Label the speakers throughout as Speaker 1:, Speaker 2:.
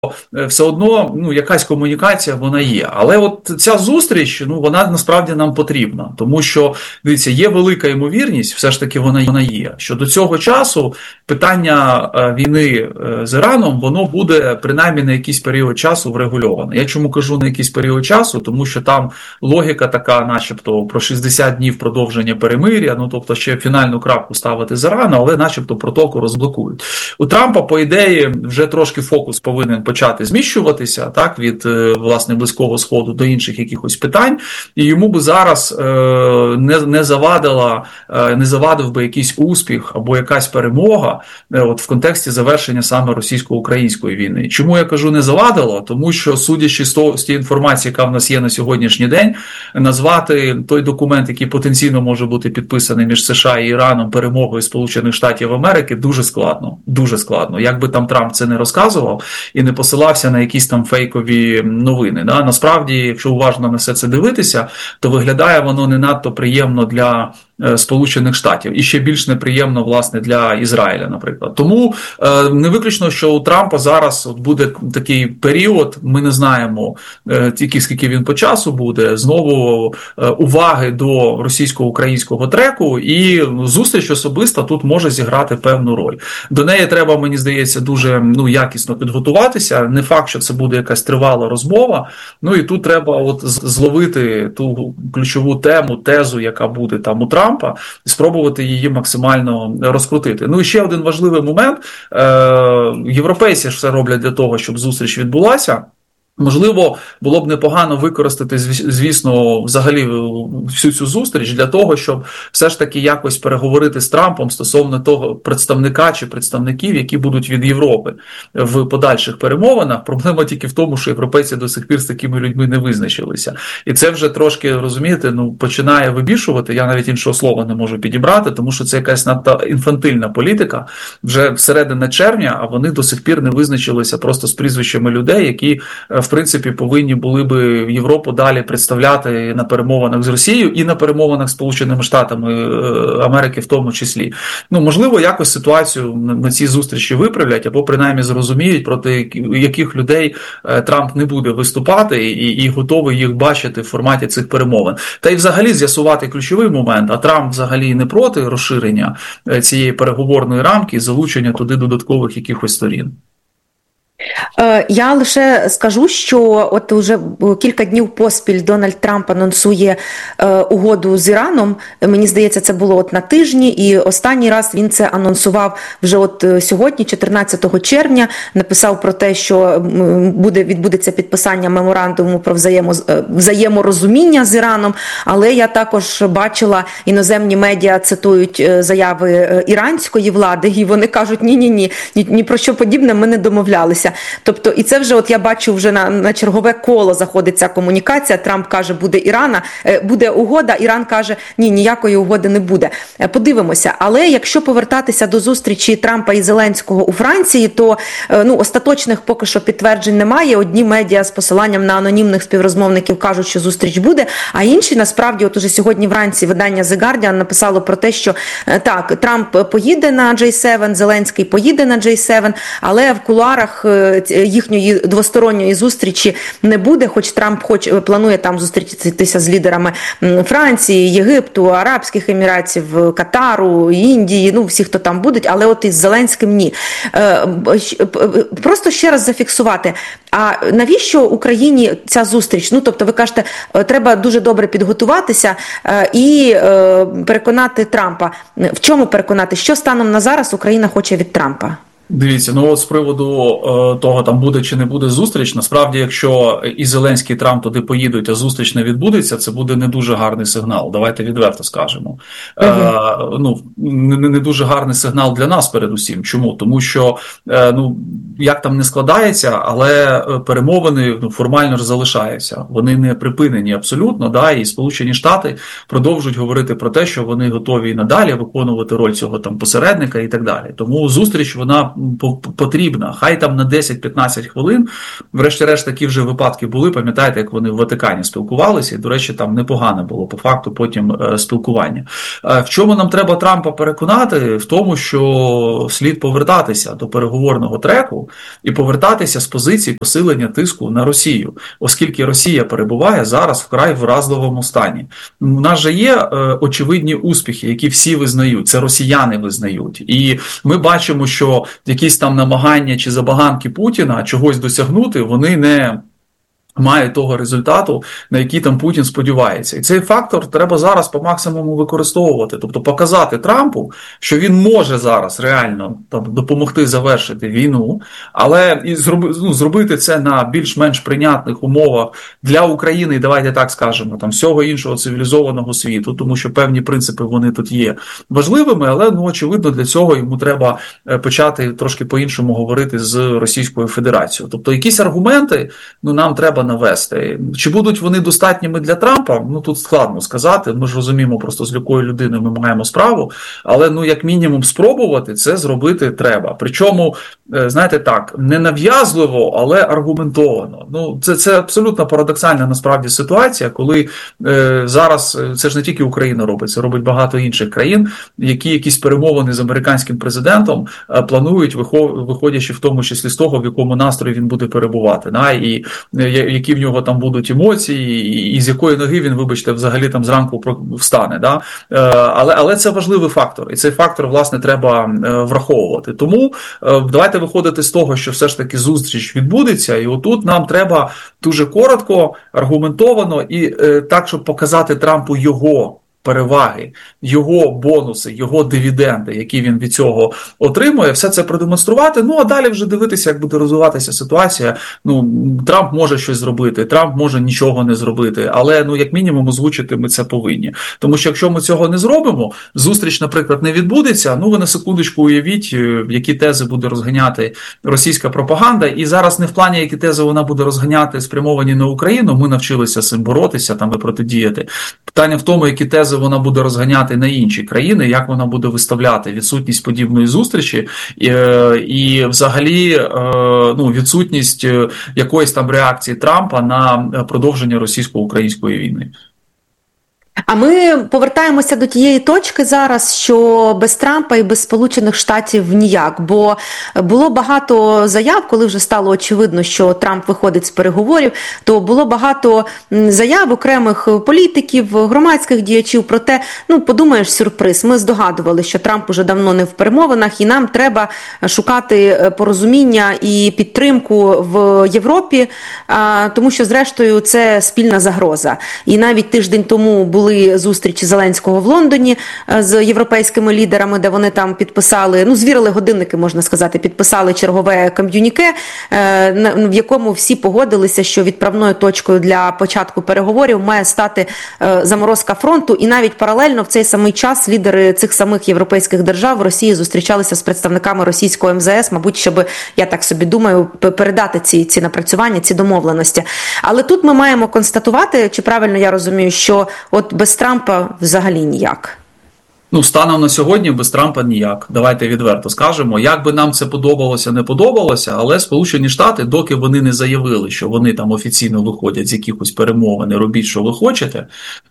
Speaker 1: все одно, якась комунікація вона є. Але от ця зустріч, вона насправді нам потрібна. Тому що, дивіться, є велика ймовірність, все ж таки вона є, що до цього часу питання війни з Іраном, воно буде принаймні на якийсь період часу врегульоване. Я чому кажу на якийсь період часу? Тому що там логіка така, начебто, про 60 днів продовження перемир'я, тобто ще фінальну крапку ставити з Ірану, але начебто протоку розблокують. У Трампа, по ідеї, вже трошки фокус повинен почати зміщуватися, так, від, власне, Близького Сходу до інших якихось питань, і йому би зараз не завадив би якийсь успіх або якась перемога от в контексті завершення саме російсько-української війни. Чому я кажу не завадило? Тому що, судячи з тієї інформації, яка в нас є на сьогоднішній день, назвати той документ, який потенційно може бути підписаний між США і Іраном, перемогою Сполучених Штатів Америки, дуже складно. Дуже складно. Як би там Трамп це не розказував і не посилався на якісь там фейкові новини. Да? Насправді, якщо уважно на все це дивитися, то виглядає воно не надто приємно для Сполучених Штатів і ще більш неприємно, власне, для Ізраїля, наприклад. Тому не виключно, що у Трампа зараз буде такий період, ми не знаємо тільки скільки він по часу буде, знову уваги до російсько-українського треку, і зустріч особиста тут може зіграти певну роль. До неї треба, мені здається, дуже якісно підготуватися. Не факт, що це буде якась тривала розмова. І тут треба от зловити ту ключову тезу, яка буде там у Трампа, і спробувати її максимально розкрутити. І ще один важливий момент. Європейці ж все роблять для того, щоб зустріч відбулася. Можливо, було б непогано використати, звісно, взагалі всю цю зустріч для того, щоб все ж таки якось переговорити з Трампом стосовно того представника чи представників, які будуть від Європи в подальших перемовинах. Проблема тільки в тому, що європейці до сих пір з такими людьми не визначилися. І це вже трошки, розумієте, починає вибішувати, я навіть іншого слова не можу підібрати, тому що це якась надто інфантильна політика, вже всередина червня, а вони до сих пір не визначилися просто з прізвищами людей, які в принципі, повинні були би Європу далі представляти на перемовинах з Росією і на перемовинах з Сполученими Штатами Америки в тому числі. Можливо, якось ситуацію на цій зустрічі виправлять, або принаймні зрозуміють, проти яких людей Трамп не буде виступати і готовий їх бачити в форматі цих перемовин. Та й взагалі з'ясувати ключовий момент, а Трамп взагалі не проти розширення цієї переговорної рамки і залучення туди додаткових якихось сторін.
Speaker 2: Я лише скажу, що от уже кілька днів поспіль Дональд Трамп анонсує угоду з Іраном. Мені здається, це було от на тижні, і останній раз він це анонсував вже от сьогодні, 14 червня, написав про те, що відбудеться підписання меморандуму про взаєморозуміння з Іраном, але я також бачила, іноземні медіа цитують заяви іранської влади, і вони кажуть, ні про що подібне ми не домовлялися. Тобто, і це вже, от я бачу, вже на чергове коло заходить ця комунікація. Трамп каже, буде угода, Іран каже, ніякої угоди не буде. Подивимося. Але якщо повертатися до зустрічі Трампа і Зеленського у Франції, то остаточних поки що підтверджень немає. Одні медіа з посиланням на анонімних співрозмовників кажуть, що зустріч буде, а інші, насправді, от уже сьогодні вранці видання The Guardian написало про те, що так, Трамп поїде на J7, Зеленський поїде на J7, але в кулуарах їхньої двосторонньої зустрічі не буде, хоч Трамп планує там зустрітися з лідерами Франції, Єгипту, Арабських Еміратів, Катару, Індії, всі, хто там будуть, але от із Зеленським ні. Просто ще раз зафіксувати, а навіщо Україні ця зустріч? Тобто ви кажете, треба дуже добре підготуватися і переконати Трампа. В чому переконати? Що станом на зараз Україна хоче від Трампа?
Speaker 1: Дивіться, от з приводу того, там буде чи не буде зустріч, насправді, якщо і Зеленський, і Трамп туди поїдуть, а зустріч не відбудеться, це буде не дуже гарний сигнал. Давайте відверто скажемо. Не дуже гарний сигнал для нас передусім. Чому? Тому що, як там не складається, але перемовини формально ж залишаються. Вони не припинені абсолютно, і Сполучені Штати продовжують говорити про те, що вони готові і надалі виконувати роль цього там посередника і так далі. Тому зустріч, вона потрібна. Хай там на 10-15 хвилин, врешті-решт такі вже випадки були, пам'ятаєте, як вони в Ватикані спілкувалися, і, до речі, там непогане було по факту потім спілкування. В чому нам треба Трампа переконати? В тому, що слід повертатися до переговорного треку і повертатися з позиції посилення тиску на Росію, оскільки Росія перебуває зараз вкрай вразливому стані. У нас же є очевидні успіхи, які всі визнають, це росіяни визнають. І ми бачимо, що якісь там намагання чи забаганки Путіна чогось досягнути, вони не має того результату, на який там Путін сподівається. І цей фактор треба зараз по максимуму використовувати. Тобто показати Трампу, що він може зараз реально там допомогти завершити війну, але і зробити це на більш-менш прийнятних умовах для України, і давайте так скажемо, там всього іншого цивілізованого світу, тому що певні принципи вони тут є важливими, але, очевидно, для цього йому треба почати трошки по-іншому говорити з Російською Федерацією. Тобто якісь аргументи, нам треба навести. Чи будуть вони достатніми для Трампа? Тут складно сказати. Ми ж розуміємо, просто з якою людиною ми маємо справу, але, як мінімум, спробувати це зробити треба. Причому, знаєте так, не нав'язливо, але аргументовано. Це абсолютно парадоксальна, насправді, ситуація, коли зараз, це ж не тільки Україна робить, це робить багато інших країн, які якісь перемовини з американським президентом планують, виходячи в тому числі з того, в якому настрої він буде перебувати, і які в нього там будуть емоції, і з якої ноги він, вибачте, взагалі там зранку встане. Але це важливий фактор, і цей фактор, власне, треба враховувати. Тому давайте виходити з того, що все ж таки зустріч відбудеться, і отут нам треба дуже коротко, аргументовано і так, щоб показати Трампу його переваги, його бонуси, його дивіденди, які він від цього отримує, все це продемонструвати, а далі вже дивитися, як буде розвиватися ситуація. Трамп може щось зробити, Трамп може нічого не зробити, але, як мінімум, озвучити ми це повинні. Тому що, якщо ми цього не зробимо, зустріч, наприклад, не відбудеться, ви на секундочку уявіть, які тези буде розганяти російська пропаганда, і зараз не в плані, які тези вона буде розганяти, спрямовані на Україну, ми навчилися з цим боротися, і протидіяти. Питання в тому, які тези вона буде розганяти на інші країни, як вона буде виставляти відсутність подібної зустрічі і взагалі відсутність якоїсь там реакції Трампа на продовження російсько-української війни.
Speaker 2: А ми повертаємося до тієї точки зараз, що без Трампа і без Сполучених Штатів ніяк, бо було багато заяв, коли вже стало очевидно, що Трамп виходить з переговорів, то було багато заяв окремих політиків, громадських діячів про те, подумаєш, сюрприз, ми здогадували, що Трамп уже давно не в перемовинах і нам треба шукати порозуміння і підтримку в Європі, тому що зрештою це спільна загроза. І навіть тиждень тому були зустрічі Зеленського в Лондоні з європейськими лідерами, де вони там підписали, звірили годинники, можна сказати, підписали чергове ком'юніке, в якому всі погодилися, що відправною точкою для початку переговорів має стати заморозка фронту, і навіть паралельно в цей самий час лідери цих самих європейських держав в Росії зустрічалися з представниками російського МЗС, мабуть, щоб, я так собі думаю, передати ці напрацювання, ці домовленості. Але тут ми маємо констатувати, чи правильно я розумію, що от без Трампа взагалі ніяк.
Speaker 1: Станом на сьогодні без Трампа ніяк. Давайте відверто скажемо. Як би нам це подобалося, не подобалося, але Сполучені Штати, доки вони не заявили, що вони там офіційно виходять з якихось перемовин, робіть, що ви хочете,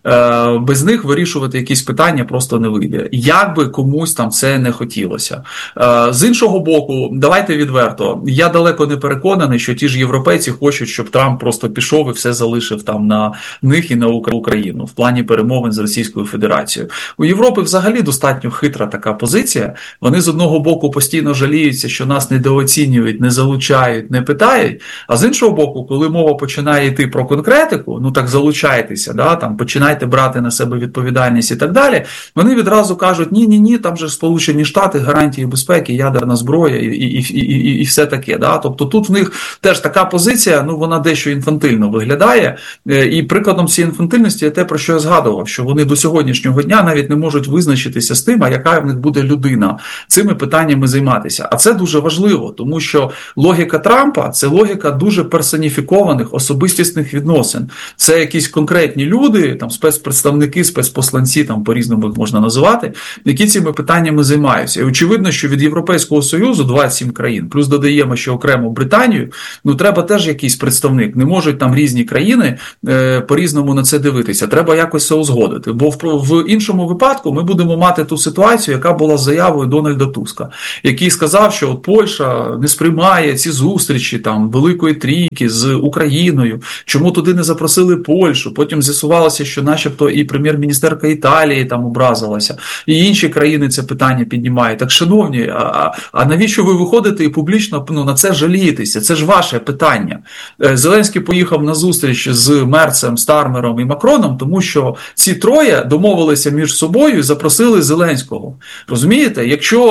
Speaker 1: без них вирішувати якісь питання просто не вийде. Як би комусь там це не хотілося. З іншого боку, давайте відверто, я далеко не переконаний, що ті ж європейці хочуть, щоб Трамп просто пішов і все залишив там на них і на Україну в плані перемовин з Російською Федерацією. У Європи взагалі достатньо хитра така позиція. Вони з одного боку постійно жаліються, що нас недооцінюють, не залучають, не питають, а з іншого боку, коли мова починає йти про конкретику, так залучайтеся, там починайте брати на себе відповідальність і так далі, вони відразу кажуть, ні, там же Сполучені Штати, гарантії безпеки, ядерна зброя і все таке. Тобто тут в них теж така позиція, вона дещо інфантильно виглядає, і прикладом цієї інфантильності є те, про що я згадував, що вони до сьогоднішнього дня навіть не можуть визначити визначитися з тим, а яка в них буде людина цими питаннями займатися. А це дуже важливо, тому що логіка Трампа – це логіка дуже персоніфікованих особистісних відносин. Це якісь конкретні люди, там спецпредставники, спецпосланці, там по-різному їх можна називати, які цими питаннями займаються. І очевидно, що від Європейського Союзу 27 країн, плюс додаємо ще окремо Британію, треба теж якийсь представник. Не можуть там різні країни по-різному на це дивитися. Треба якось це узгодити. Бо в іншому випадку ми будемо мати ту ситуацію, яка була з заявою Дональда Туска, який сказав, що от Польща не сприймає ці зустрічі там Великої Трійки з Україною, чому туди не запросили Польщу. Потім з'ясувалося, що начебто і прем'єр-міністерка Італії там образилася, і інші країни це питання піднімають. Так, шановні, а навіщо ви виходите і публічно на це жалієтеся? Це ж ваше питання. Зеленський поїхав на зустріч з Мерцем, Стармером і Макроном, тому що ці троє домовилися між собою і запросили Зеленського. Розумієте? Якщо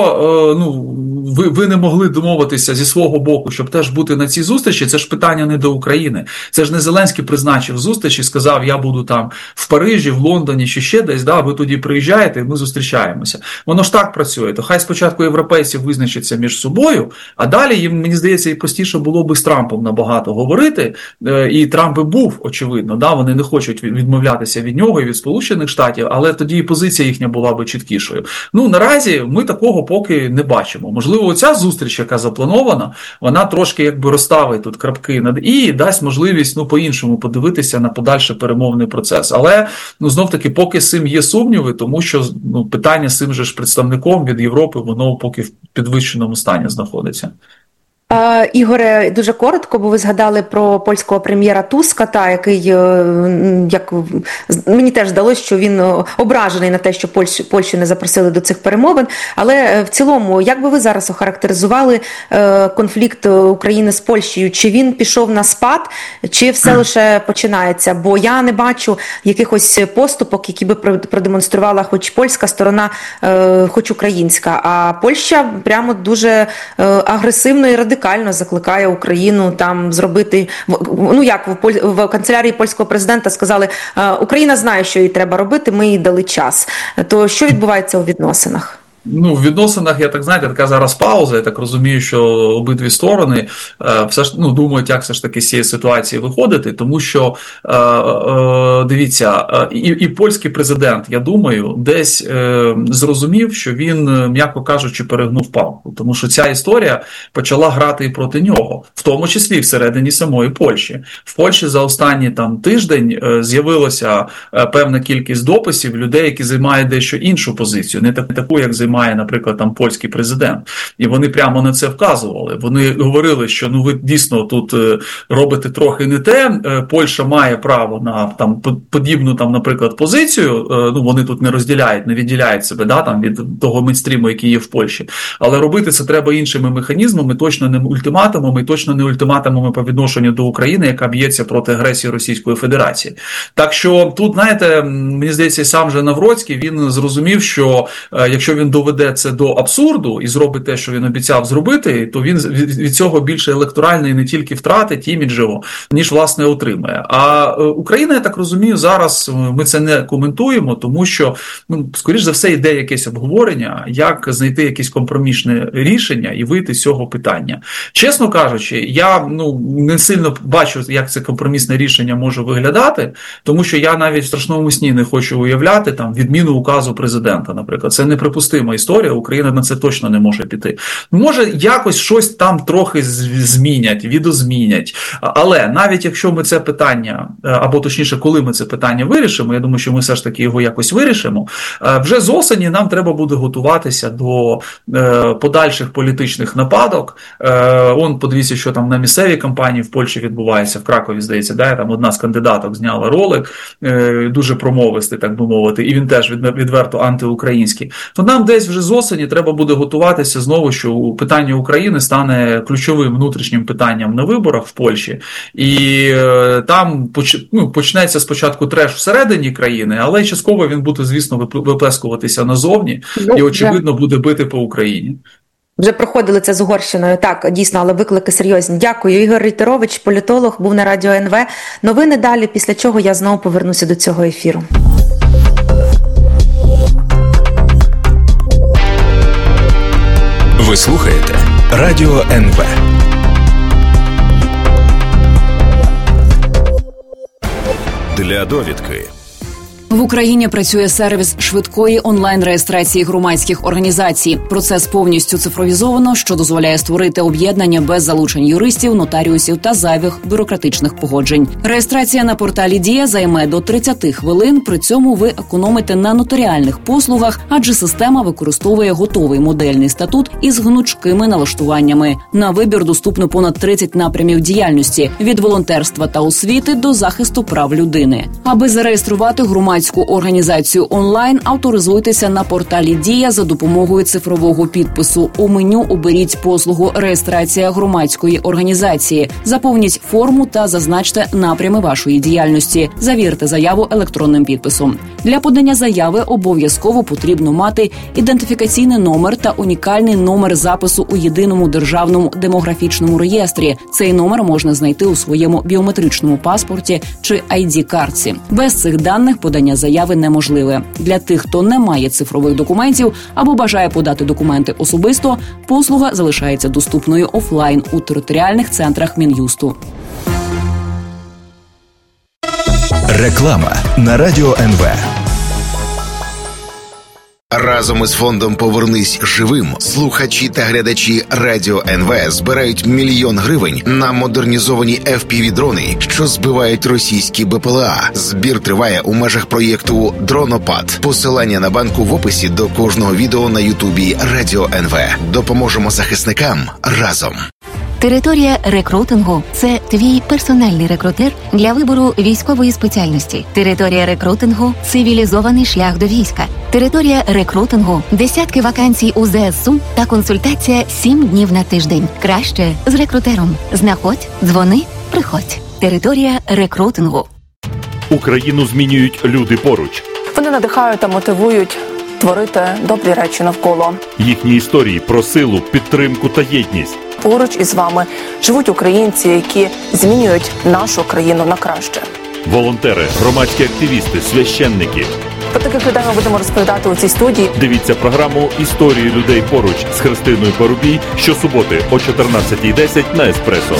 Speaker 1: ви не могли домовитися зі свого боку, щоб теж бути на цій зустрічі, це ж питання не до України. Це ж не Зеленський призначив зустріч і сказав, я буду там в Парижі, в Лондоні чи ще десь, ви тоді приїжджаєте і ми зустрічаємося. Воно ж так працює. То хай спочатку європейці визначаться між собою, а далі їм, мені здається, і простіше було би з Трампом набагато говорити, і Трамп і був, очевидно, вони не хочуть відмовлятися від нього і від Сполучених Штатів, але тоді і позиція їхня була би чіткішою. Наразі ми такого поки не бачимо. Можливо, оця зустріч, яка запланована, вона трошки якби розставить тут крапки над «і» і дасть можливість, по-іншому подивитися на подальший перемовний процес. Але, знов-таки, поки з цим є сумніви, тому що питання з цим же ж представником від Європи, воно поки в підвищеному стані знаходиться.
Speaker 2: Ігоре, дуже коротко, бо ви згадали про польського прем'єра Туска, який, як мені теж здалося, що він ображений на те, що Польщу не запросили до цих перемовин. Але в цілому, як би ви зараз охарактеризували конфлікт України з Польщею? Чи він пішов на спад, чи все лише починається? Бо я не бачу якихось поступок, які би продемонструвала хоч польська сторона, хоч українська. А Польща прямо дуже агресивно і радикально закликає Україну там зробити, в канцелярії польського президента сказали, Україна знає, що їй треба робити, ми їй дали час. То що відбувається у відносинах?
Speaker 1: В відносинах, така зараз пауза, я так розумію, що обидві сторони все ж думають, як все ж таки з цієї ситуації виходити, тому що, дивіться, і польський президент, я думаю, десь зрозумів, що він, м'яко кажучи, перегнув палку, тому що ця історія почала грати і проти нього, в тому числі всередині самої Польщі. В Польщі за останній тиждень з'явилася певна кількість дописів людей, які займають дещо іншу позицію, не таку, як займає, наприклад, польський президент. І вони прямо на це вказували. Вони говорили, що ви дійсно тут робите трохи не те, Польща має право на подібну, наприклад, позицію, вони тут не розділяють, не відділяють себе від того мейнстріму, який є в Польщі. Але робити це треба іншими механізмами, точно не ультиматумами, точно не ультиматумами по відношенню до України, яка б'ється проти агресії Російської Федерації. Так що тут, мені здається, сам же Навроцький, він зрозумів, що якщо він доведе це до абсурду і зробить те, що він обіцяв зробити, то він від цього більше електоральної не тільки втратить іміджево, ніж, власне, отримає. А Україна, я так розумію, зараз ми це не коментуємо, тому що, скоріш за все, йде якесь обговорення, як знайти якесь компромісне рішення і вийти з цього питання. Чесно кажучи, я не сильно бачу, як це компромісне рішення може виглядати, тому що я навіть в страшному сні не хочу уявляти відміну указу президента, наприклад. Це неприпустима історія, Україна на це точно не може піти. Може, якось щось там трохи змінять, відозмінять. Але навіть якщо ми це питання, або точніше, коли ми це питання вирішимо, я думаю, що ми все ж таки його якось вирішимо, вже з осені нам треба буде готуватися до подальших політичних нападок. Подивіться, що там на місцевій кампанії в Польщі відбувається, в Кракові, здається, там одна з кандидаток зняла ролик, дуже промовистий, так би мовити, і він теж відверто антиукраїнський. То нам десь вже з осені треба буде готуватися знову, що питання України стане ключовим внутрішнім питанням на виборах в Польщі. І там почнеться спочатку треш всередині країни, але частково він буде, звісно, виплескуватися назовні і, очевидно, буде бити по Україні.
Speaker 2: Вже проходили це з Угорщиною, так, дійсно, але виклики серйозні. Дякую. Ігор Рейтерович, політолог, був на Радіо НВ. Новини далі, після чого я знову повернуся до цього ефіру.
Speaker 3: Ви слухаєте Радіо НВ. Для довідки.
Speaker 4: В Україні працює сервіс швидкої онлайн-реєстрації громадських організацій. Процес повністю цифровізовано, що дозволяє створити об'єднання без залучень юристів, нотаріусів та зайвих бюрократичних погоджень. Реєстрація на порталі «Дія» займе до 30 хвилин, при цьому ви економите на нотаріальних послугах, адже система використовує готовий модельний статут із гнучкими налаштуваннями. На вибір доступно понад 30 напрямів діяльності – від волонтерства та освіти до захисту прав людини. Аби зареєструвати громадську організацію онлайн, авторизуйтеся на порталі «Дія» за допомогою цифрового підпису. У меню оберіть послугу «Реєстрація громадської організації». Заповніть форму та зазначте напрями вашої діяльності. Завірте заяву електронним підписом. Для подання заяви обов'язково потрібно мати ідентифікаційний номер та унікальний номер запису у єдиному державному демографічному реєстрі. Цей номер можна знайти у своєму біометричному паспорті чи ID-картці. Без цих даних подання заяви неможливе. Для тих, хто не має цифрових документів або бажає подати документи особисто, послуга залишається доступною офлайн у територіальних центрах Мін'юсту.
Speaker 3: Реклама на Радіо НВ.
Speaker 5: Разом із фондом «Повернись живим» слухачі та глядачі Радіо НВ збирають 1 мільйон гривень на модернізовані FPV-дрони, що збивають російські БПЛА. Збір триває у межах проєкту «Дронопад». Посилання на банку в описі до кожного відео на Ютубі Радіо НВ. Допоможемо захисникам разом.
Speaker 6: Територія рекрутингу – це твій персональний рекрутер для вибору військової спеціальності. Територія рекрутингу – цивілізований шлях до війська. Територія рекрутингу – десятки вакансій у ЗСУ та консультація 7 днів на тиждень. Краще з рекрутером. Знаходь, дзвони, приходь. Територія рекрутингу.
Speaker 7: Україну змінюють люди поруч.
Speaker 8: Вони надихають та мотивують творити добрі речі навколо.
Speaker 7: Їхні історії про силу, підтримку та єдність.
Speaker 8: Поруч із вами живуть українці, які змінюють нашу країну на краще.
Speaker 7: Волонтери, громадські активісти, священники.
Speaker 8: Про таких людей ми будемо розповідати у цій студії.
Speaker 7: Дивіться програму «Історії людей поруч» з Христиною Парубій щосуботи о 14:10 на Еспресо.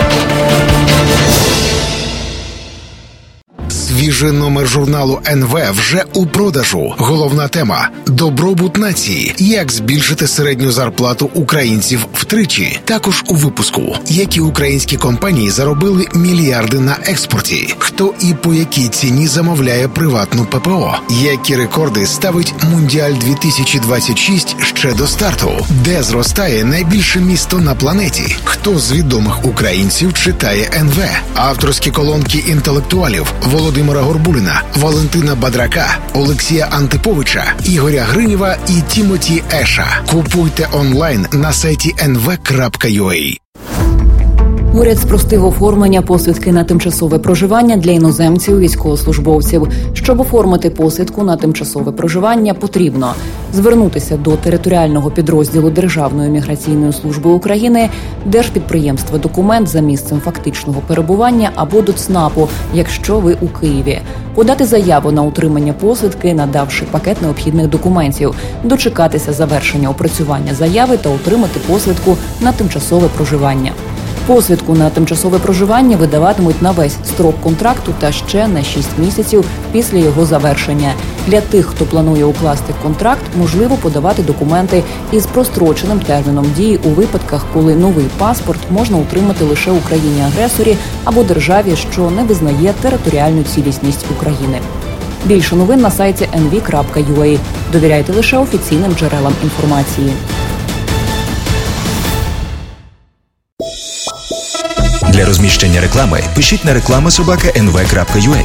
Speaker 5: Свіжий номер журналу НВ вже у продажу. Головна тема – добробут нації. Як збільшити середню зарплату українців втричі. Також у випуску – які українські компанії заробили мільярди на експорті. Хто і по якій ціні замовляє приватну ППО. Які рекорди ставить Мундіаль 2026 ще до старту. Де зростає найбільше місто на планеті. Хто з відомих українців читає НВ. Авторські колонки інтелектуалів Володимира Горбуліна, Валентина Бадрака, Олексія Антиповича, Ігоря Гринєва і Тімоті Еша. Купуйте онлайн на сайті nv.ua.
Speaker 4: Уряд спростив оформлення посвідки на тимчасове проживання для іноземців-військовослужбовців. Щоб оформити посвідку на тимчасове проживання, потрібно звернутися до територіального підрозділу Державної міграційної служби України, держпідприємства «Документ» за місцем фактичного перебування або до ЦНАПу, якщо ви у Києві. Подати заяву на отримання посвідки, надавши пакет необхідних документів, дочекатися завершення опрацювання заяви та отримати посвідку на тимчасове проживання. Посвідку на тимчасове проживання видаватимуть на весь строк контракту та ще на 6 місяців після його завершення. Для тих, хто планує укласти контракт, можливо подавати документи із простроченим терміном дії у випадках, коли новий паспорт можна отримати лише у країні-агресорі або державі, що не визнає територіальну цілісність України. Більше новин на сайті nv.ua. Довіряйте лише офіційним джерелам інформації.
Speaker 3: Для розміщення реклами пишіть на reklama@nv.ua.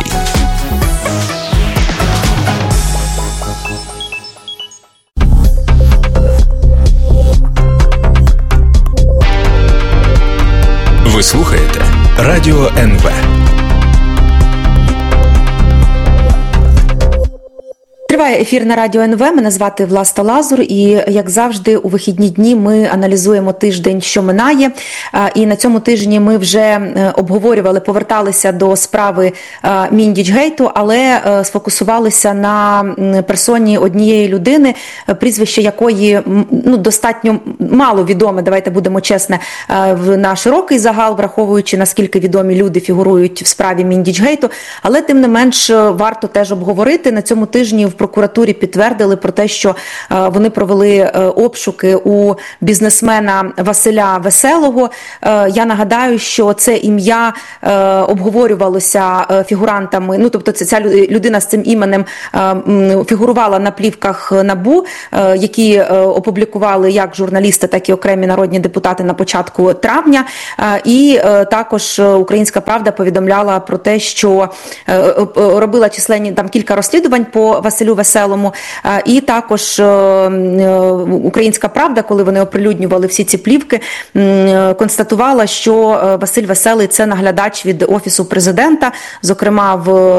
Speaker 3: Ви слухаєте Радіо НВ.
Speaker 2: Триває ефір на Радіо НВ, мене звати Власта Лазур, і, як завжди, у вихідні дні ми аналізуємо тиждень, що минає, і на цьому тижні ми вже обговорювали, поверталися до справи Міндічгейту, але сфокусувалися на персоні однієї людини, прізвище якої достатньо мало відоме, давайте будемо чесні, на широкий загал, враховуючи, наскільки відомі люди фігурують в справі Міндічгейту, але тим не менш варто теж обговорити. На цьому тижні в прокуратурі підтвердили про те, що вони провели обшуки у бізнесмена Василя Веселого. Я нагадаю, що це ім'я обговорювалося фігурантами, тобто ця людина з цим іменем фігурувала на плівках НАБУ, які опублікували як журналісти, так і окремі народні депутати на початку травня. І також «Українська правда» повідомляла про те, що робила численні там кілька розслідувань по Василю Веселому, і також «Українська правда», коли вони оприлюднювали всі ці плівки, констатувала, що Василь Веселий – це наглядач від Офісу Президента, зокрема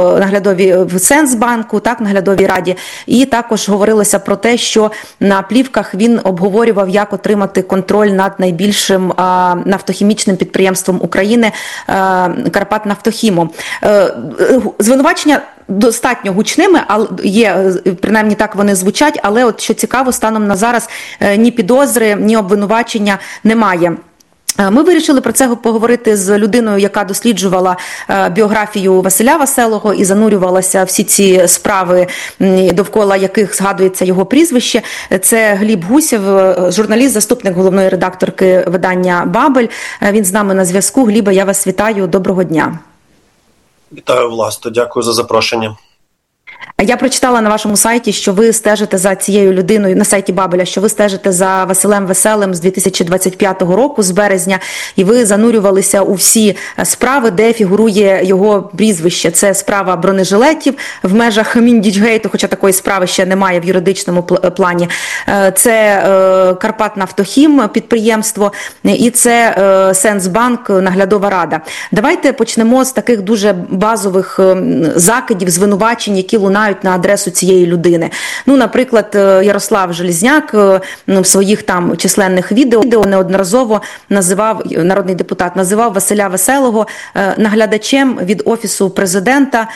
Speaker 2: в Сенсбанку, так, в наглядовій раді, і також говорилося про те, що на плівках він обговорював, як отримати контроль над найбільшим нафтохімічним підприємством України «Карпатнафтохімом». Звинувачення достатньо гучними, але є, принаймні так вони звучать, але от що цікаво, станом на зараз ні підозри, ні обвинувачення немає. Ми вирішили про це поговорити з людиною, яка досліджувала біографію Василя Веселого і занурювалася всі ці справи, довкола яких згадується його прізвище. Це Гліб Гусєв, журналіст, заступник головної редакторки видання «Бабель». Він з нами на зв'язку. Глібе, я вас вітаю. Доброго дня.
Speaker 9: Вітаю, Власто. Дякую за запрошення.
Speaker 2: Я прочитала на вашому сайті, що ви стежите за цією людиною, на сайті Бабеля, що ви стежите за Василем Веселим з 2025 року, з березня, і ви занурювалися у всі справи, де фігурує його прізвище. Це справа бронежилетів в межах Міндічгейту, хоча такої справи ще немає в юридичному плані. Це Карпатнафтохім підприємство, і це Сенсбанк, наглядова рада. Давайте почнемо з таких дуже базових закидів, звинувачень, які лунають на адресу цієї людини. Наприклад, Ярослав Железняк в своїх там численних відео неодноразово народний депутат називав Василя Веселого наглядачем від Офісу Президента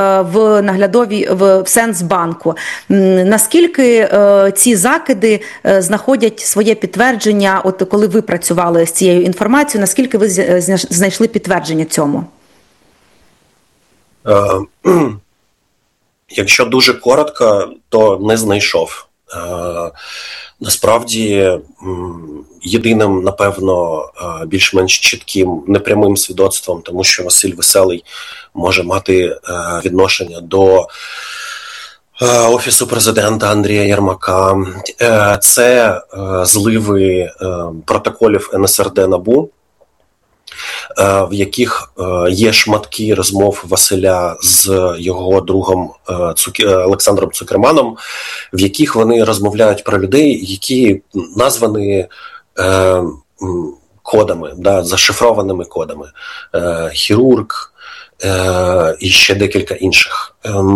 Speaker 2: в Сенсбанку. Наскільки ці закиди знаходять своє підтвердження, от коли ви працювали з цією інформацією, наскільки ви знайшли підтвердження цьому?
Speaker 9: Якщо дуже коротко, то не знайшов. Насправді, єдиним, напевно, більш-менш чітким непрямим свідоцтвом, тому що Василь Веселий може мати відношення до Офісу Президента Андрія Єрмака, це зливи протоколів НСРД НАБУ, в яких є шматки розмов Василя з його другом Олександром Цукерманом, в яких вони розмовляють про людей, які названі кодами, зашифрованими кодами. Хірург і ще декілька інших.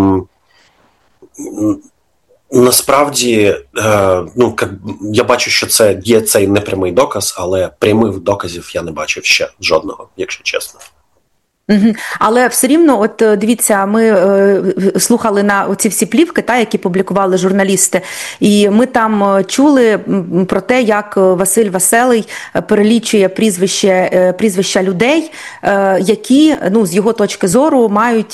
Speaker 9: Насправді, я бачу, що це є цей непрямий доказ, але прямих доказів я не бачив ще жодного, якщо чесно.
Speaker 2: Але все рівно, от дивіться, ми слухали на оці всі плівки, які публікували журналісти, і ми там чули про те, як Василь Веселий перелічує прізвища людей, які, з його точки зору,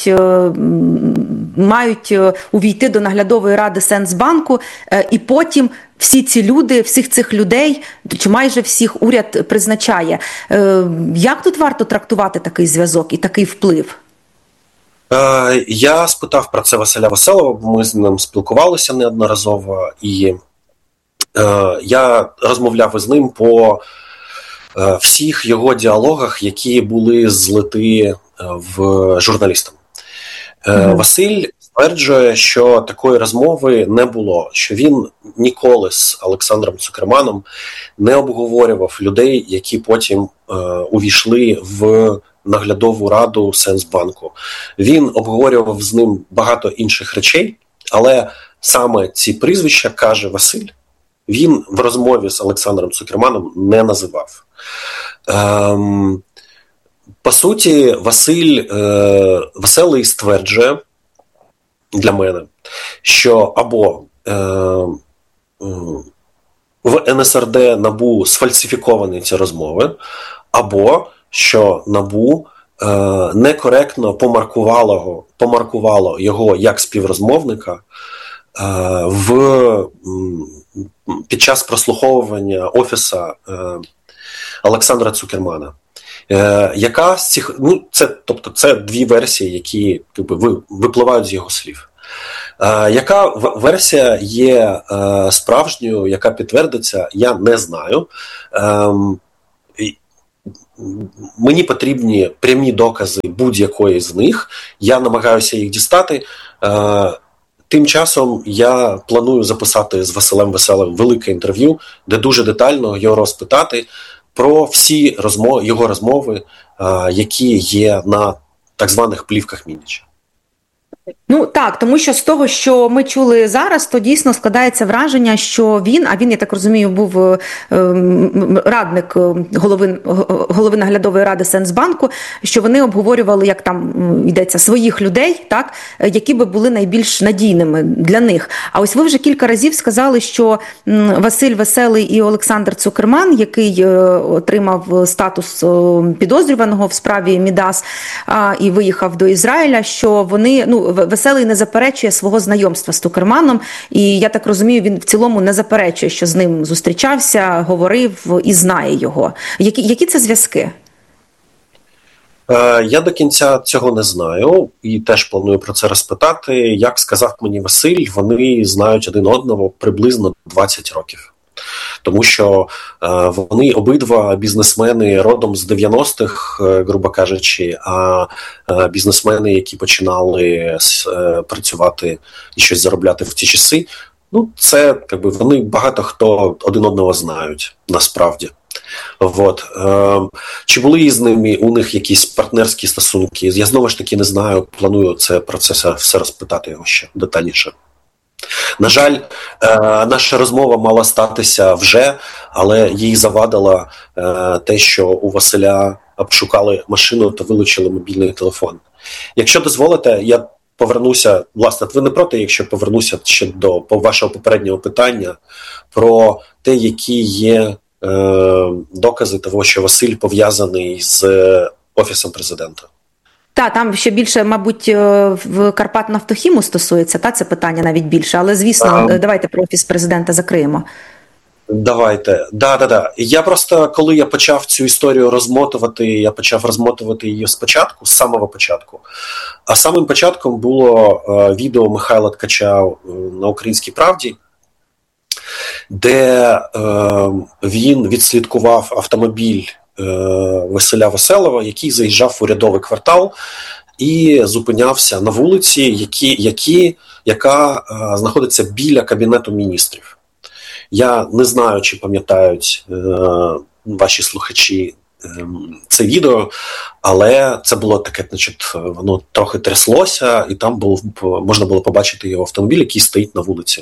Speaker 2: мають увійти до наглядової ради Сенсбанку, і потім всі ці люди, всіх цих людей, чи майже всіх уряд призначає. Як тут варто трактувати такий зв'язок і такий вплив?
Speaker 9: Я спитав про це Василя Веселого, бо ми з ним спілкувалися неодноразово, і я розмовляв із ним по всіх його діалогах, які були злиті в журналістам. Василь стверджує, що такої розмови не було, що він ніколи з Олександром Цукерманом не обговорював людей, які потім увійшли в наглядову раду Сенсбанку. Він обговорював з ним багато інших речей, але саме ці прізвища, каже Василь, він в розмові з Олександром Цукерманом не називав. По суті, Веселий стверджує для мене, що або в НСРД НАБУ сфальсифіковані ці розмови, або що НАБУ некоректно помаркувало його як співрозмовника під час прослуховування офіса Олександра Цукермана. Яка з цих, це дві версії, які випливають з його слів. Яка версія є справжньою, яка підтвердиться, я не знаю. Мені потрібні прямі докази будь-якої з них. Я намагаюся їх дістати. Тим часом я планую записати з Василем Веселим велике інтерв'ю, де дуже детально його розпитати про всі його розмови, які є на так званих плівках Мініча.
Speaker 2: Ну так, тому що з того, що ми чули зараз, то дійсно складається враження, що він, я так розумію, був радник голови наглядової ради Сенсбанку, що вони обговорювали, як там йдеться, своїх людей, так, які би були найбільш надійними для них. А ось ви вже кілька разів сказали, що Василь Веселий і Олександр Цукерман, який отримав статус підозрюваного в справі Мідас і виїхав до Ізраїля, що вони, Веселий не заперечує свого знайомства з Цукерманом, і я так розумію, він в цілому не заперечує, що з ним зустрічався, говорив і знає його. Які це зв'язки?
Speaker 9: Я до кінця цього не знаю і теж планую про це розпитати. Як сказав мені Василь, вони знають один одного приблизно 20 років. Тому що вони обидва бізнесмени родом з 90-х, грубо кажучи, а бізнесмени, які починали працювати і щось заробляти в ті часи, це вони багато хто один одного знають, насправді. Чи були з ними у них якісь партнерські стосунки? Я знову ж таки не знаю, планую про це все розпитати його ще детальніше. На жаль, наша розмова мала статися вже, але їй завадило те, що у Василя обшукали машину та вилучили мобільний телефон. Якщо дозволите, я повернуся, власне, ви не проти, якщо повернуся ще до вашого попереднього питання про те, які є докази того, що Василь пов'язаний з Офісом президента.
Speaker 2: Там ще більше, мабуть, в Карпатнафтохіму стосується, це питання навіть більше, але, звісно, давайте про Офіс президента закриємо.
Speaker 9: Давайте. Да. Я просто, коли я почав цю історію розмотувати, її спочатку, з самого початку. А самим початком було відео Михайла Ткача на «Українській правді», де він відслідкував автомобіль Василя Веселого, який заїжджав в урядовий квартал і зупинявся на вулиці, яка знаходиться біля Кабінету міністрів. Я не знаю, чи пам'ятають ваші слухачі це відео, але це було таке, воно трохи тряслося, і там можна було побачити його автомобіль, який стоїть на вулиці.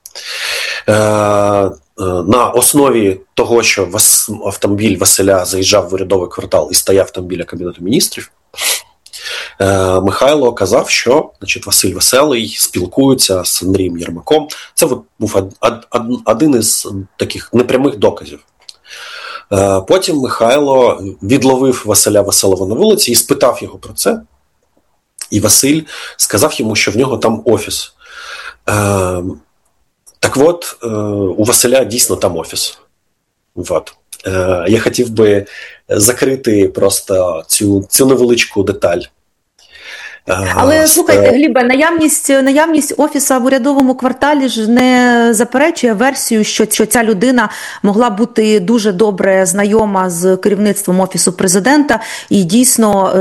Speaker 9: На основі того, що автомобіль Василя заїжджав в урядовий квартал і стояв там біля Кабінету міністрів, Михайло казав, що Василь Веселий спілкується з Андрієм Єрмаком. Це був один із таких непрямих доказів. Потім Михайло відловив Василя Веселого на вулиці і спитав його про це. І Василь сказав йому, що в нього там офіс. Так от, у Василя дійсно там офіс. Я хотів би закрити просто цю невеличку деталь.
Speaker 2: Але, слухайте, Глібе, наявність офіса в урядовому кварталі ж не заперечує версію, що ця людина могла бути дуже добре знайома з керівництвом Офісу президента і дійсно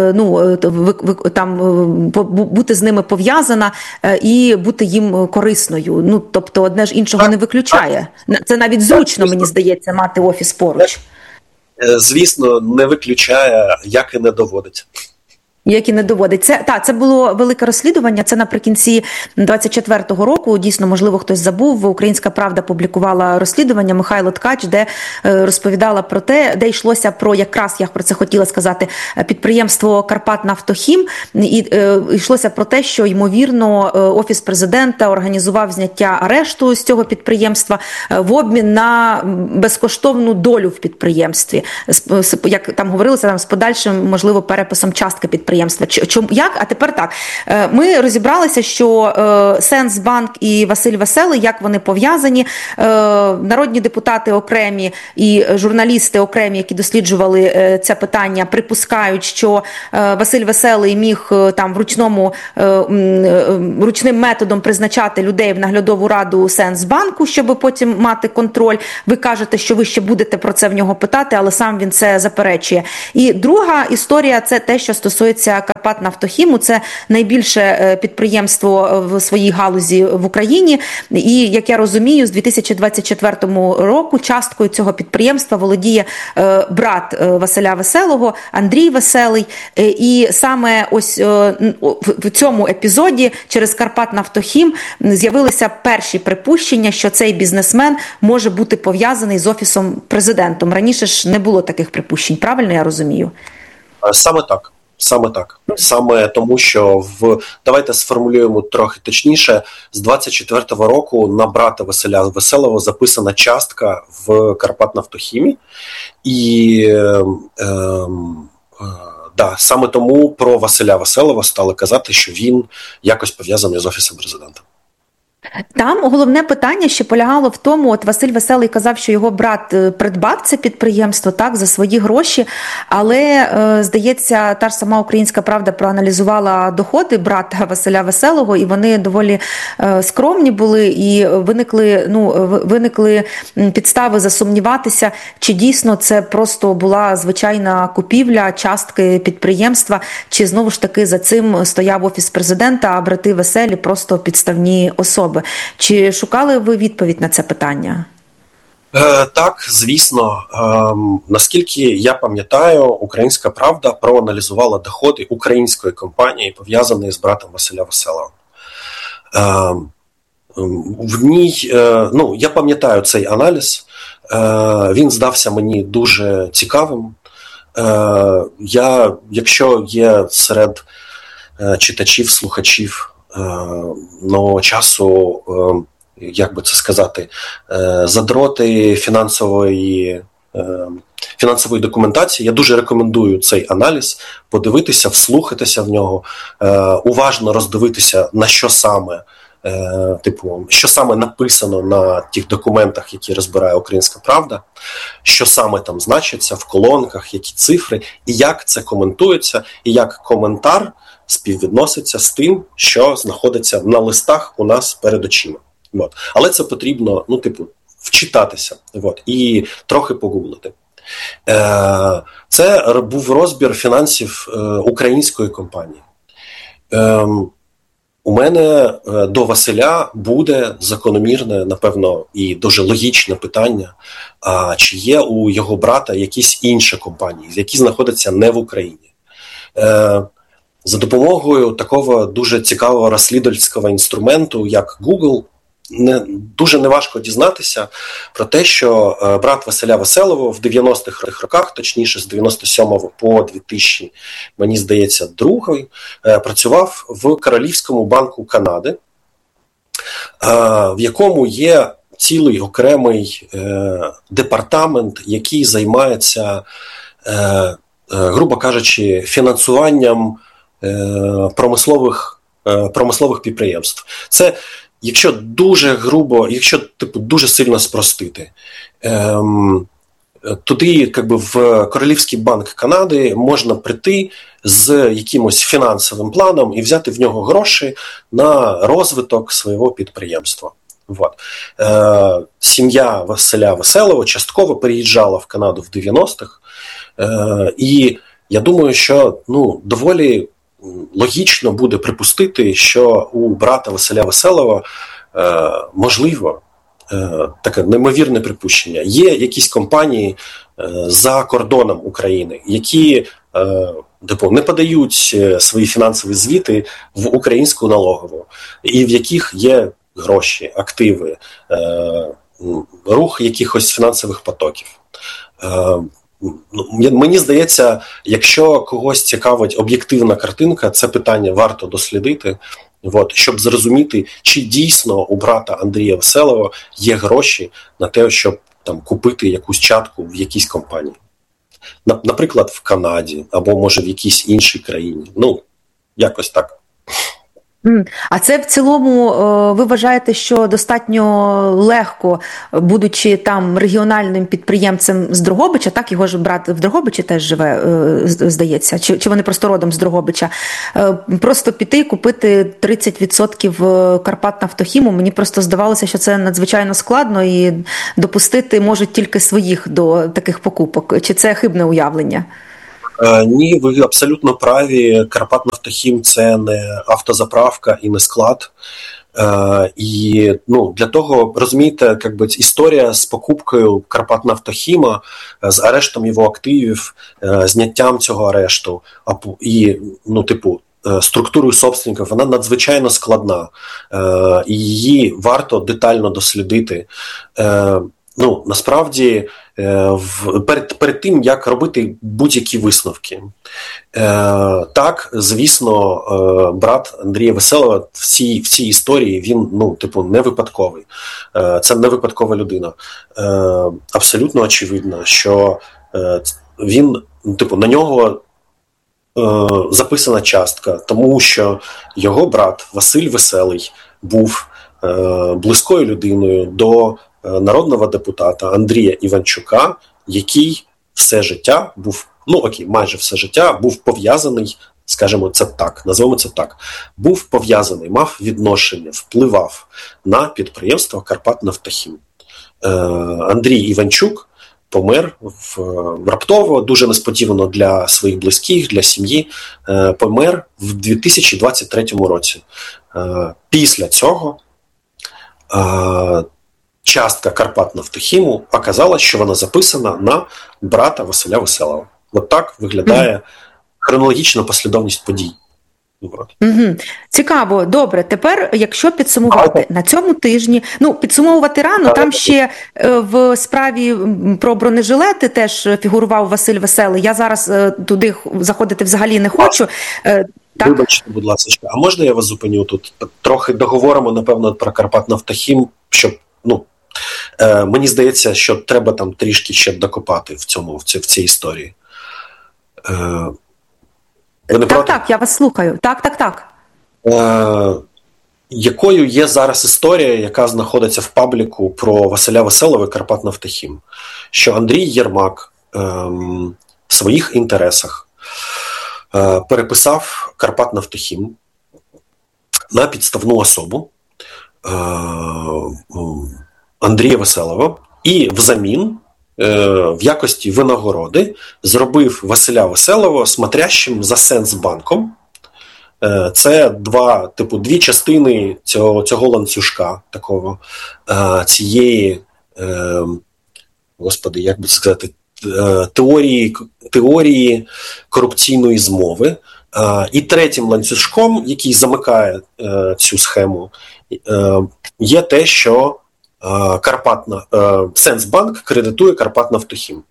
Speaker 2: бути з ними пов'язана і бути їм корисною. Тобто одне ж іншого не виключає. Це навіть зручно, мені здається, мати офіс поруч.
Speaker 9: Звісно, не виключає, як і не доводить.
Speaker 2: Які не доводить. Це було велике розслідування, це наприкінці 24-го року, дійсно, можливо, хтось забув, Українська Правда публікувала розслідування Михайло Ткач, де розповідала про те, де йшлося про, якраз я про це хотіла сказати, підприємство «Карпатнафтохім», і йшлося про те, що, ймовірно, Офіс президента організував зняття арешту з цього підприємства в обмін на безкоштовну долю в підприємстві, як там говорилося, там, з подальшим, можливо, переписом частки підприємства. Як? А тепер так. Ми розібралися, що Сенсбанк і Василь Веселий, як вони пов'язані. Народні депутати окремі і журналісти окремі, які досліджували це питання, припускають, що Василь Веселий міг там ручним методом призначати людей в наглядову раду Сенсбанку, щоб потім мати контроль. Ви кажете, що ви ще будете про це в нього питати, але сам він це заперечує. І друга історія – це те, що стосується Карпатнафтохіму. Це найбільше підприємство в своїй галузі в Україні. І, як я розумію, з 2024 року часткою цього підприємства володіє брат Василя Веселого, Андрій Веселий. І саме ось в цьому епізоді через Карпатнафтохім з'явилися перші припущення, що цей бізнесмен може бути пов'язаний з Офісом президента. Раніше ж не було таких припущень, правильно я розумію?
Speaker 9: Саме так. Саме тому, що давайте сформулюємо трохи точніше, з 24-го року на брата Василя Веселого записана частка в Карпатнафтохімі. І саме тому про Василя Веселого стали казати, що він якось пов'язаний з Офісом президента.
Speaker 2: Там головне питання ще полягало в тому, от Василь Веселий казав, що його брат придбав це підприємство, так, за свої гроші, але, здається, та ж сама Українська Правда проаналізувала доходи брата Веселого, і вони доволі скромні були, і виникли підстави засумніватися, чи дійсно це просто була звичайна купівля частки підприємства, чи знову ж таки за цим стояв Офіс президента, а брати Веселі просто підставні особи. Чи шукали ви відповідь на це питання?
Speaker 9: Так, звісно. Наскільки я пам'ятаю, Українська Правда проаналізувала доходи української компанії, пов'язаної з братом Василя Веселого. В ній, я пам'ятаю цей аналіз, він здався мені дуже цікавим. Якщо є серед читачів, слухачів часу, як би це сказати, задроти фінансової документації, я дуже рекомендую цей аналіз подивитися, вслухатися в нього, уважно роздивитися, на що саме, що саме написано на тих документах, які розбирає Українська Правда, що саме там значиться в колонках, які цифри, і як це коментується, і як коментар співвідноситься з тим, що знаходиться на листах у нас перед очима. Але це потрібно, вчитатися і трохи погуглити. Це був розбір фінансів української компанії. У мене до Василя буде закономірне, напевно, і дуже логічне питання, чи є у його брата якісь інші компанії, які знаходяться не в Україні. За допомогою такого дуже цікавого розслідувальського інструменту, як Google, дуже неважко дізнатися про те, що брат Василя Веселого в 90-х роках, точніше з 97-го по 2000, мені здається, другий, працював в Королівському банку Канади, в якому є цілий окремий департамент, який займається, грубо кажучи, фінансуванням промислових підприємств. Це, якщо дуже грубо, дуже сильно спростити, туди, в Королівський банк Канади можна прийти з якимось фінансовим планом і взяти в нього гроші на розвиток свого підприємства. Сім'я Василя Веселого частково переїжджала в Канаду в 90-х, і я думаю, що доволі логічно буде припустити, що у брата Василя Веселого, можливо, таке неймовірне припущення, є якісь компанії за кордоном України, які не подають свої фінансові звіти в українську налогову, і в яких є гроші, активи, рух якихось фінансових потоків. Мені здається, якщо когось цікавить об'єктивна картинка, це питання варто дослідити, щоб зрозуміти, чи дійсно у брата Андрія Веселого є гроші на те, щоб купити якусь частку в якійсь компанії. Наприклад, в Канаді, або, може, в якійсь іншій країні. Якось так.
Speaker 2: А це в цілому ви вважаєте, що достатньо легко, будучи там регіональним підприємцем з Дрогобича, так, його ж брат в Дрогобичі теж живе, здається, чи вони просто родом з Дрогобича, просто піти і купити 30% Карпатнафтохіму? Мені просто здавалося, що це надзвичайно складно і допустити можуть тільки своїх до таких покупок. Чи це хибне уявлення?
Speaker 9: Ні, ви абсолютно праві. Карпатнафтохім – це не автозаправка і не склад. І для того, розумієте, історія з покупкою Карпатнафтохіма, з арештом його активів, зняттям цього арешту і, структурою собственників, вона надзвичайно складна. І її варто детально дослідити. Насправді, перед тим, як робити будь-які висновки. Так, звісно, брат Андрія Веселого в цій історії, він, не випадковий. Це не випадкова людина. Абсолютно очевидно, що він, на нього записана частка, тому що його брат Василь Веселий був близькою людиною до народного депутата Андрія Іванчука, який все життя був, майже все життя був пов'язаний, скажімо це так, назвемо це так, був пов'язаний, мав відношення, впливав на підприємство Карпатнафтохім. Андрій Іванчук помер раптово, дуже несподівано для своїх близьких, для сім'ї, помер в 2023 році. Після цього частка Карпатнафтохіму оказалось, що вона записана на брата Василя Веселого. Так виглядає хронологічна послідовність подій.
Speaker 2: Цікаво, добре. Тепер, якщо підсумувати, на цьому тижні, підсумовувати рано, там ще в справі про бронежилети теж фігурував Василь Веселий. Я зараз туди заходити взагалі не хочу.
Speaker 9: Вибачте, будь ласка, а можна я вас зупиню тут? Трохи договоримо, напевно, про Карпатнафтохім, щоб, мені здається, що треба там трішки ще докопати в цій історії.
Speaker 2: Так, я вас слухаю. Так.
Speaker 9: Якою є зараз історія, яка знаходиться в пабліку про Василя Веселого і Карпатнафтохім? Що Андрій Єрмак в своїх інтересах переписав Карпатнафтохім на підставну особу Андрія Веселого і взамін в якості винагороди зробив Василя Веселого смотрящим за Сенсбанком. Це дві частини цього ланцюжка такого, цієї, господи, як би сказати, теорії корупційної змови. І третім ланцюжком, який замикає цю схему, є те, що Сенсбанк кредитує Карпатнафтохім.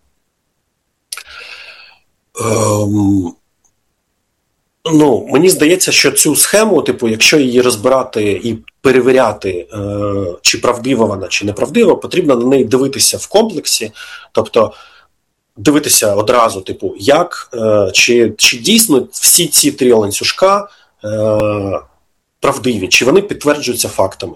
Speaker 9: Мені здається, що цю схему, якщо її розбирати і перевіряти, чи правдива вона, чи неправдива, потрібно на неї дивитися в комплексі, тобто дивитися одразу, чи дійсно всі ці три ланцюжка правдиві, чи вони підтверджуються фактами.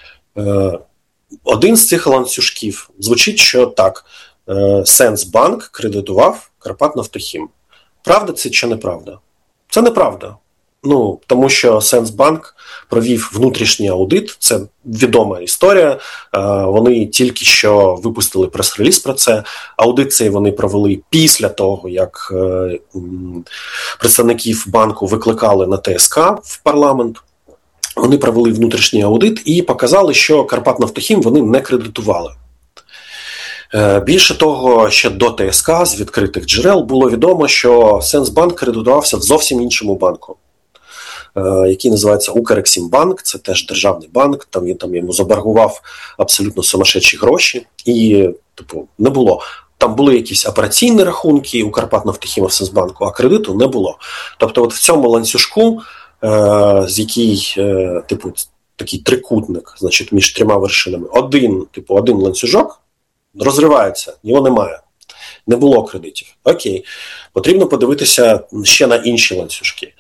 Speaker 9: Один з цих ланцюжків звучить, що так, Сенсбанк кредитував Карпатнафтохім. Правда це чи неправда? Це неправда. Тому що Сенсбанк провів внутрішній аудит, це відома історія, вони тільки що випустили прес-реліз про це. Аудит цей вони провели після того, як представників банку викликали на ТСК в парламент. Вони провели внутрішній аудит і показали, що Карпатнафтохім вони не кредитували. Більше того, ще до ТСК з відкритих джерел було відомо, що Сенсбанк кредитувався в зовсім іншому банку, який називається Укрексімбанк, це теж державний банк, він йому заборгував абсолютно сумасшедші гроші, і не було. Там були якісь операційні рахунки у Карпатнафтохіму в Сенсбанку, а кредиту не було. Тобто от в цьому ланцюжку, з який, такий трикутник, значить, між трьома вершинами, один ланцюжок розривається, його немає. Не було кредитів. Окей. Потрібно подивитися ще на інші ланцюжки.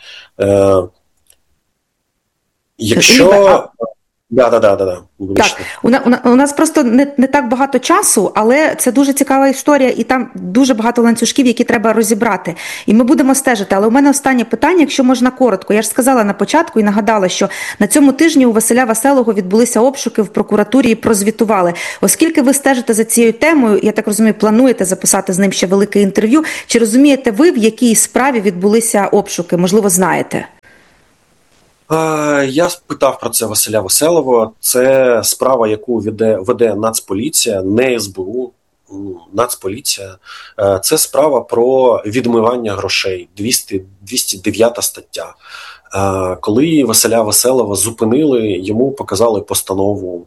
Speaker 9: Якщо... Да.
Speaker 2: Так, у нас просто не так багато часу, але це дуже цікава історія, і там дуже багато ланцюжків, які треба розібрати. І ми будемо стежити. Але у мене останнє питання, якщо можна коротко. Я ж сказала на початку і нагадала, що на цьому тижні у Василя Веселого відбулися обшуки в прокуратурі і прозвітували. Оскільки ви стежите за цією темою, я так розумію, плануєте записати з ним ще велике інтерв'ю, чи розумієте ви, в якій справі відбулися обшуки? Можливо, знаєте?
Speaker 9: Я спитав про це Василя Веселого. Це справа, яку веде Нацполіція, не СБУ, Нацполіція. Це справа про відмивання грошей, 209 стаття. Коли Василя Веселого зупинили, йому показали постанову,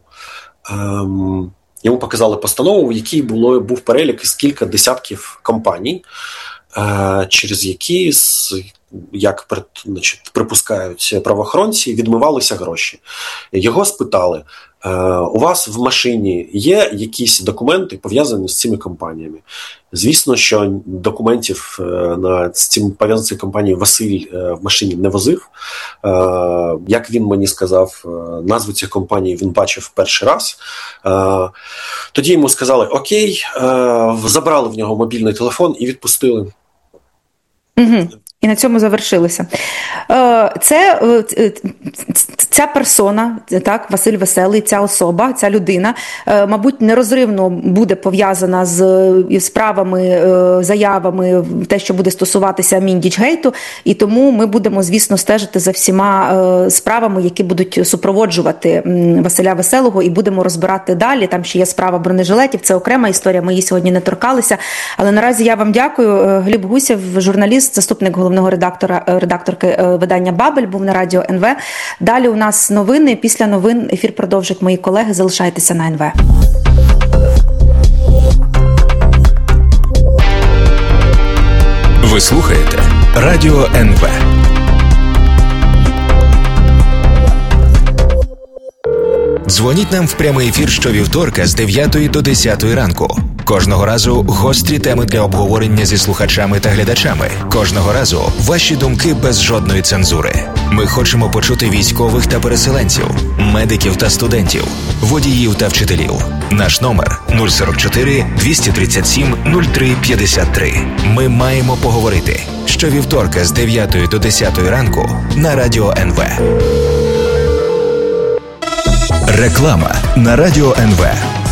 Speaker 9: в якій був перелік із кілька десятків компаній, через які, як припускають правоохоронці, відмивалися гроші. Його спитали, у вас в машині є якісь документи, пов'язані з цими компаніями? Звісно, що документів з цим пов'язаних з цією компанією Василь в машині не возив. Як він мені сказав, назву цих компаній він бачив перший раз. Тоді йому сказали, окей, забрали в нього мобільний телефон і відпустили.
Speaker 2: Угу. І на цьому завершилося. Ця персона, так, Василь Веселий, ця особа, ця людина, мабуть, нерозривно буде пов'язана з справами, заявами, те, що буде стосуватися Міндічгейту, і тому ми будемо, звісно, стежити за всіма справами, які будуть супроводжувати Василя Веселого, і будемо розбирати далі. Там ще є справа бронежилетів, це окрема історія, ми її сьогодні не торкалися. Але наразі я вам дякую. Гліб Гусєв, журналіст, заступник головного редакторки видання «Бабель», був на радіо НВ. Далі у нас новини. Після новин ефір продовжать мої колеги. Залишайтеся на НВ.
Speaker 3: Ви слухаєте Радіо НВ. Дзвоніть нам в прямий ефір щовівторка з 9 до 10 ранку. Кожного разу гострі теми для обговорення зі слухачами та глядачами. Кожного разу ваші думки без жодної цензури. Ми хочемо почути військових та переселенців, медиків та студентів, водіїв та вчителів. Наш номер 044 237 03 53. Ми маємо поговорити. Щовівторка з 9 до 10 ранку на Радіо НВ. Реклама на Радіо НВ.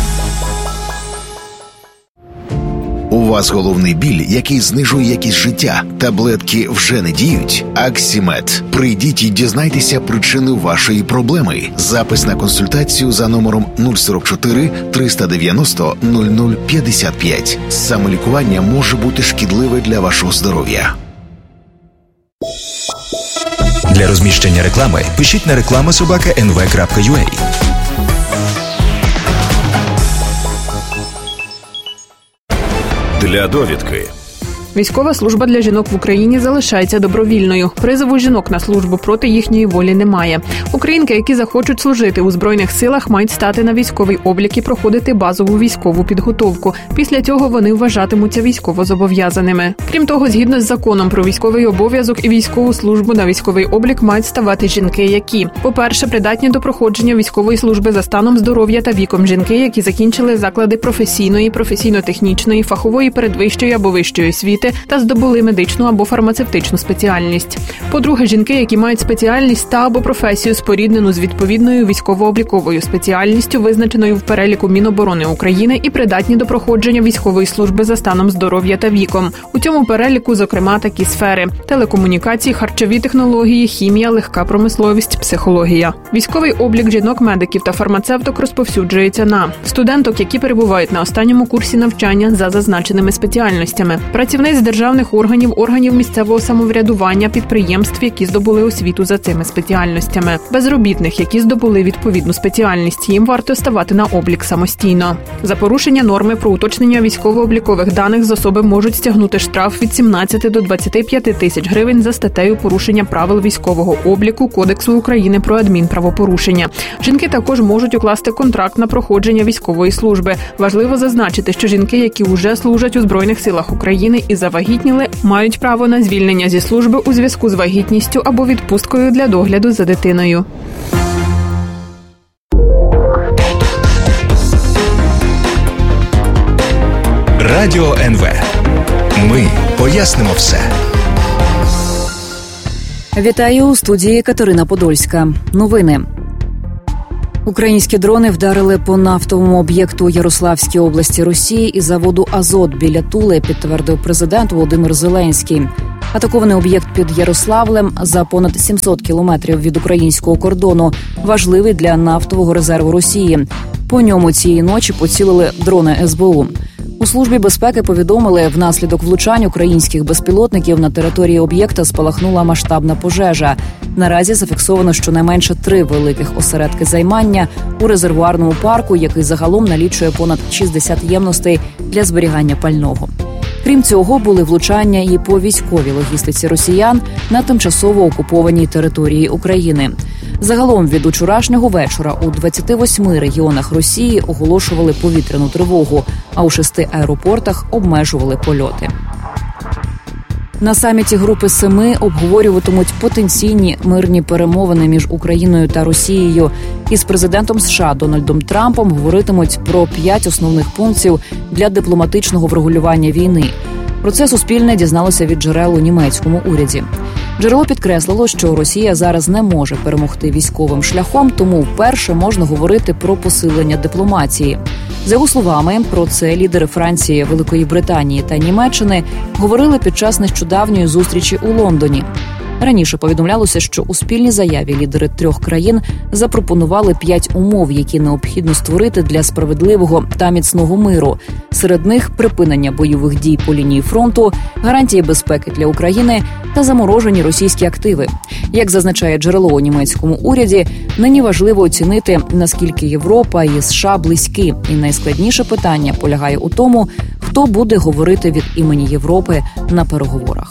Speaker 5: У вас головний біль, який знижує якість життя. Таблетки вже не діють? Аксімед. Прийдіть і дізнайтеся причину вашої проблеми. Запис на консультацію за номером 044 390 0055. Самолікування може бути шкідливе для вашого здоров'я.
Speaker 3: Для розміщення реклами пишіть на reklama@nv.ua.
Speaker 7: Для довідки.
Speaker 10: Військова служба для жінок в Україні залишається добровільною. Призову жінок на службу проти їхньої волі немає. Українки, які захочуть служити у Збройних силах, мають стати на військовий облік і проходити базову військову підготовку. Після цього вони вважатимуться військовозобов'язаними. Крім того, згідно з законом про військовий обов'язок і військову службу, на військовий облік мають ставати жінки, які, по-перше, придатні до проходження військової служби за станом здоров'я та віком, жінки, які закінчили заклади професійної, професійно-технічної, фахової передвищої або вищої освіти, освіти та здобули медичну або фармацевтичну спеціальність. По-друге, жінки, які мають спеціальність та або професію споріднену з відповідною військово-обліковою спеціальністю, визначеною в переліку Міноборони України і придатні до проходження військової служби за станом здоров'я та віком. У цьому переліку, зокрема, такі сфери – телекомунікації, харчові технології, хімія, легка промисловість, психологія. Військовий облік жінок-медиків та фармацевток розповсюджується на студенток, які перебувають на останньому курсі навчання за зазначеними спеціальностями, працівниць державних органів, органів місцевого самоврядування, підприємств, які здобули освіту за цими спеціальностями, безробітних, які здобули відповідну спеціальність, їм варто ставати на облік самостійно. За порушення норми про уточнення військово-облікових даних з особи можуть стягнути штраф від 17 до 25 тисяч гривень за статтею порушення правил військового обліку Кодексу України про адмінправопорушення. Жінки також можуть укласти контракт на проходження військової служби. Важливо зазначити, що жінки, які вже служать у Збройних силах України і завагітніли, мають право на звільнення зі служби у зв'язку з вагітністю або відпусткою для догляду за дитиною.
Speaker 3: Радіо НВ. Ми пояснимо все.
Speaker 4: Вітаю, у студії Катерина Подольська. Новини. Українські дрони вдарили по нафтовому об'єкту у Ярославській області Росії і заводу «Азот» біля Тули, підтвердив президент Володимир Зеленський. Атакований об'єкт під Ярославлем за понад 700 кілометрів від українського кордону, важливий для нафтового резерву Росії. По ньому цієї ночі поцілили дрони СБУ. У Службі безпеки повідомили, внаслідок влучань українських безпілотників на території об'єкта спалахнула масштабна пожежа. Наразі зафіксовано щонайменше 3 великих осередки займання у резервуарному парку, який загалом налічує понад 60 ємностей для зберігання пального. Крім цього, були влучання і по військовій логістиці росіян на тимчасово окупованій території України. Загалом від учорашнього вечора у 28 регіонах Росії оголошували повітряну тривогу, а у 6 аеропортах обмежували польоти. На саміті Групи Семи обговорюватимуть потенційні мирні перемовини між Україною та Росією. Із президентом США Дональдом Трампом говоритимуть про 5 основних пунктів для дипломатичного врегулювання війни. Про це Суспільне дізналося від джерел у німецькому уряді. Джерело підкреслило, що Росія зараз не може перемогти військовим шляхом, тому вперше можна говорити про посилення дипломатії. За його словами, про це лідери Франції, Великої Британії та Німеччини говорили під час нещодавньої зустрічі у Лондоні. Раніше повідомлялося, що у спільній заяві лідери 3 країн запропонували 5 умов, які необхідно створити для справедливого та міцного миру. Серед них припинення бойових дій по лінії фронту, гарантії безпеки для України та заморожені російські активи. Як зазначає джерело у німецькому уряді, нині важливо оцінити, наскільки Європа і США близькі. І найскладніше питання полягає у тому, хто буде говорити від імені Європи на переговорах.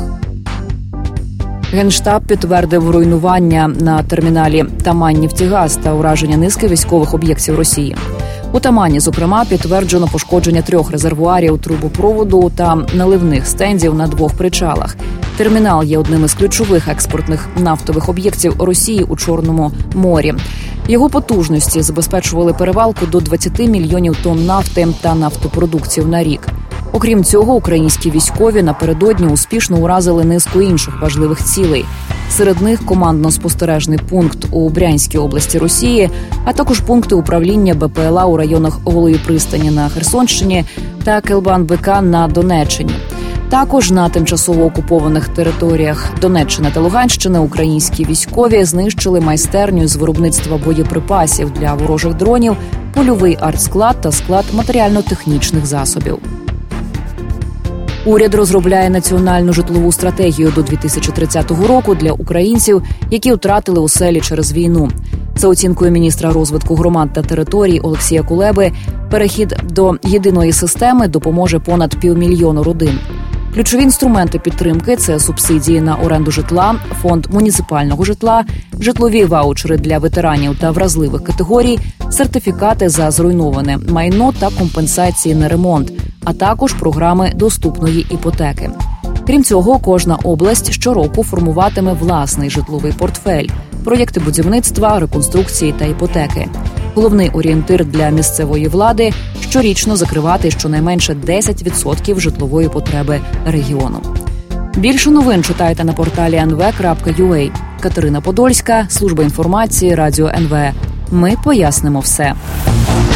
Speaker 4: Генштаб підтвердив руйнування на терміналі Тамань-Нефтегаз та ураження низки військових об'єктів Росії. У Тамані, зокрема, підтверджено пошкодження 3 резервуарів трубопроводу та наливних стендів на 2 причалах. Термінал є одним із ключових експортних нафтових об'єктів Росії у Чорному морі. Його потужності забезпечували перевалку до 20 мільйонів тонн нафти та нафтопродуктів на рік. Окрім цього, українські військові напередодні успішно уразили низку інших важливих цілей. Серед них командно-спостережний пункт у Брянській області Росії, а також пункти управління БПЛА у районах Голої пристані на Херсонщині та Келбан-БК на Донеччині. Також на тимчасово окупованих територіях Донеччини та Луганщини українські військові знищили майстерню з виробництва боєприпасів для ворожих дронів, польовий артсклад та склад матеріально-технічних засобів. Уряд розробляє національну житлову стратегію до 2030 року для українців, які втратили оселі через війну. За оцінкою міністра розвитку громад та територій Олексія Кулеби, перехід до єдиної системи допоможе понад 500 000 родин. Ключові інструменти підтримки – це субсидії на оренду житла, фонд муніципального житла, житлові ваучери для ветеранів та вразливих категорій, сертифікати за зруйноване майно та компенсації на ремонт, а також програми доступної іпотеки. Крім цього, кожна область щороку формуватиме власний житловий портфель, проєкти будівництва, реконструкції та іпотеки. Головний орієнтир для місцевої влади – щорічно закривати щонайменше 10% житлової потреби регіону. Більше новин читайте на порталі nv.ua. Катерина Подольська, служба інформації, Радіо НВ. Ми пояснимо все.